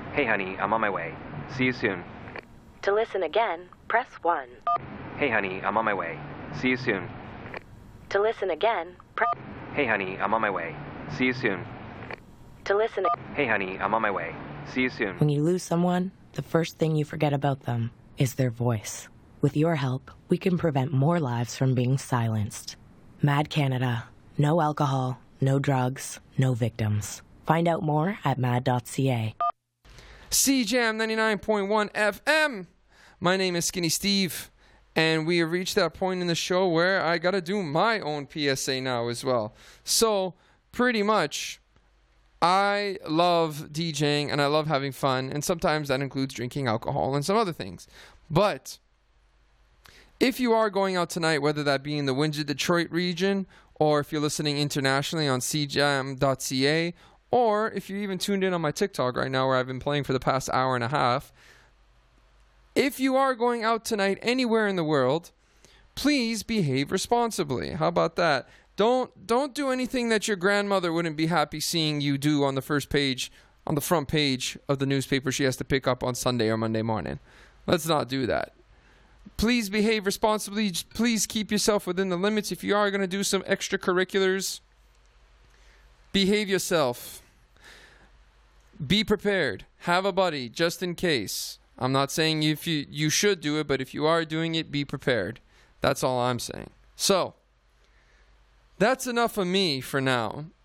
Hey honey, I'm on my way. See you soon. To listen again, press 1. Hey honey, I'm on my way. See you soon. To listen again, press... Hey honey, I'm on my way. See you soon. To listen... Hey honey, I'm on my way. See you soon. When you lose someone, the first thing you forget about them is their voice. With your help, we can prevent more lives from being silenced. Mad Canada. No alcohol, no drugs, no victims. Find out more at mad.ca. CJAM 99.1 FM. My name is Skinny Steve, and we have reached that point in the show where I got to do my own PSA now as well. So, pretty much, I love DJing and I love having fun, and sometimes that includes drinking alcohol and some other things. But if you are going out tonight, whether that be in the Windsor, Detroit region, or if you're listening internationally on cjam.ca, or if you're even tuned in on my TikTok right now where I've been playing for the past hour and a half, if you are going out tonight anywhere in the world, please behave responsibly. How about that? Don't do anything that your grandmother wouldn't be happy seeing you do on the front page of the newspaper she has to pick up on Sunday or Monday morning. Let's not do that. Please behave responsibly. Please keep yourself within the limits. If you are going to do some extracurriculars, behave yourself. Be prepared. Have a buddy just in case. I'm not saying if you should do it, but if you are doing it, be prepared. That's all I'm saying. So, that's enough of me for now.